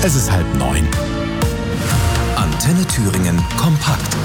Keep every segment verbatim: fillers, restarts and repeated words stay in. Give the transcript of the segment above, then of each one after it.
Es ist halb neun. Antenne Thüringen kompakt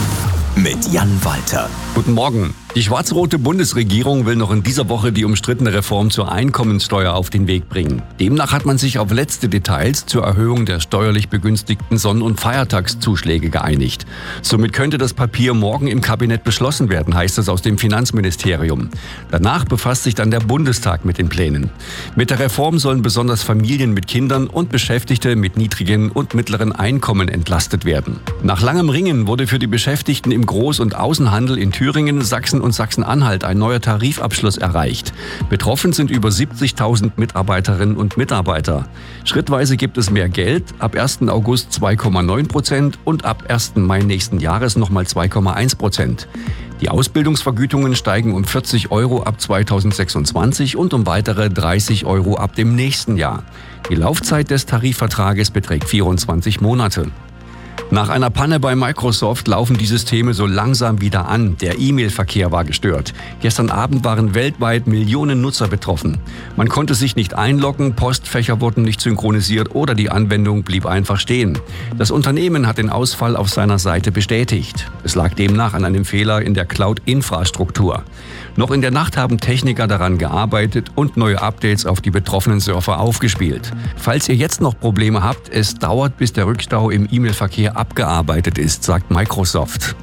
mit Jan Walter. Guten Morgen. Die schwarz-rote Bundesregierung will noch in dieser Woche die umstrittene Reform zur Einkommenssteuer auf den Weg bringen. Demnach hat man sich auf letzte Details zur Erhöhung der steuerlich begünstigten Sonn- und Feiertagszuschläge geeinigt. Somit könnte das Papier morgen im Kabinett beschlossen werden, heißt es aus dem Finanzministerium. Danach befasst sich dann der Bundestag mit den Plänen. Mit der Reform sollen besonders Familien mit Kindern und Beschäftigte mit niedrigen und mittleren Einkommen entlastet werden. Nach langem Ringen wurde für die Beschäftigten im Groß- und Außenhandel in Thüringen, Sachsen und Sachsen-Anhalt ein neuer Tarifabschluss erreicht. Betroffen sind über siebzigtausend Mitarbeiterinnen und Mitarbeiter. Schrittweise gibt es mehr Geld, ab ersten August zwei Komma neun Prozent und ab ersten Mai nächsten Jahres nochmal zwei Komma eins Prozent. Die Ausbildungsvergütungen steigen um vierzig Euro ab zweitausendsechsundzwanzig und um weitere dreißig Euro ab dem nächsten Jahr. Die Laufzeit des Tarifvertrages beträgt vierundzwanzig Monate. Nach einer Panne bei Microsoft laufen die Systeme so langsam wieder an. Der E-Mail-Verkehr war gestört. Gestern Abend waren weltweit Millionen Nutzer betroffen. Man konnte sich nicht einloggen, Postfächer wurden nicht synchronisiert oder die Anwendung blieb einfach stehen. Das Unternehmen hat den Ausfall auf seiner Seite bestätigt. Es lag demnach an einem Fehler in der Cloud-Infrastruktur. Noch in der Nacht haben Techniker daran gearbeitet und neue Updates auf die betroffenen Surfer aufgespielt. Falls ihr jetzt noch Probleme habt, es dauert, bis der Rückstau im E-Mail-Verkehr abgearbeitet ist, sagt Microsoft.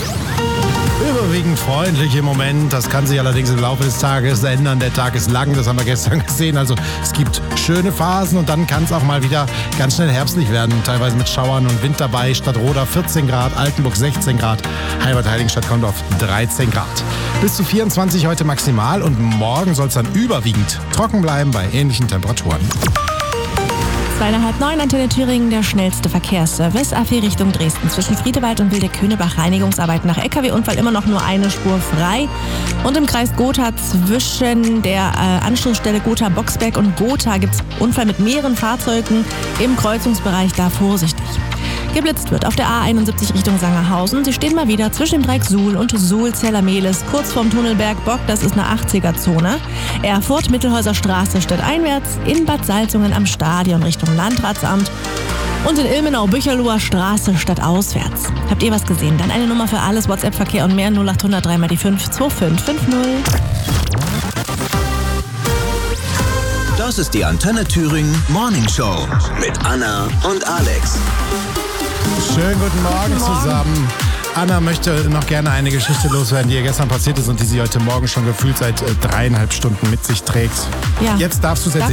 Überwiegend freundlich im Moment. Das kann sich allerdings im Laufe des Tages ändern. Der Tag ist lang, das haben wir gestern gesehen. Also es gibt schöne Phasen und dann kann es auch mal wieder ganz schnell herbstlich werden. Teilweise mit Schauern und Wind dabei. Stadtroda vierzehn Grad, Altenburg sechzehn Grad, Heilbad-Heiligenstadt kommt auf dreizehn Grad. Bis zu vierundzwanzig heute maximal und morgen soll es dann überwiegend trocken bleiben bei ähnlichen Temperaturen. Zweieinhalb neun, Antenne Thüringen, der schnellste Verkehrsservice. A vier Richtung Dresden. Zwischen Friedewald und Wilde-Könebach Reinigungsarbeiten nach L K W-Unfall immer noch nur eine Spur frei. Und im Kreis Gotha zwischen der äh, Anschlussstelle Gotha-Boxberg und Gotha gibt es Unfall mit mehreren Fahrzeugen im Kreuzungsbereich. Da vorsichtig. Geblitzt wird auf der A einundsiebzig Richtung Sangerhausen. Sie stehen mal wieder zwischen dem Dreieck Suhl und Suhl-Zellermehlis, kurz vorm Tunnelberg Bock. Das ist eine achtziger-Zone. Erfurt, Mittelhäuser Straße stadteinwärts, in Bad Salzungen am Stadion Richtung Landratsamt und in Ilmenau-Bücherloher Straße stadtauswärts. Habt ihr was gesehen? Dann eine Nummer für alles, WhatsApp-Verkehr und mehr null acht hundert drei mal die fünf zwei fünf fünf null. Das ist die Antenne Thüringen Morning Show mit Anna und Alex. Schönen guten Morgen, guten Morgen zusammen. Anna möchte noch gerne eine Geschichte loswerden, die ihr gestern passiert ist und die sie heute Morgen schon gefühlt seit äh, dreieinhalb Stunden mit sich trägt. Ja. Jetzt darfst du es erzählen.